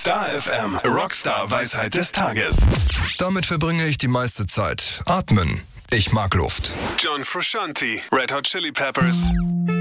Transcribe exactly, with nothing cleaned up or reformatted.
Star F M, Rockstar Weisheit des Tages. Damit verbringe ich die meiste Zeit. Atmen. Ich mag Luft. John Frusciante, Red Hot Chili Peppers.